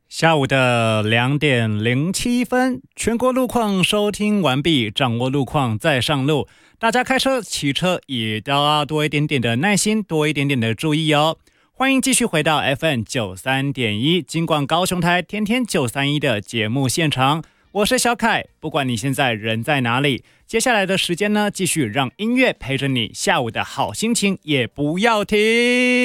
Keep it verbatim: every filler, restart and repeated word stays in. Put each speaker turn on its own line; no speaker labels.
下午的两点零七分，全国路况收听完毕，掌握路况再上路。大家开车、骑车也都要多一点点的耐心，多一点点的注意哦。欢迎继续回到 F M 九十三点一 金广高雄台天天九三一的节目现场，我是小凯。不管你现在人在哪里，接下来的时间呢，继续让音乐陪着你，下午的好心情也不要停。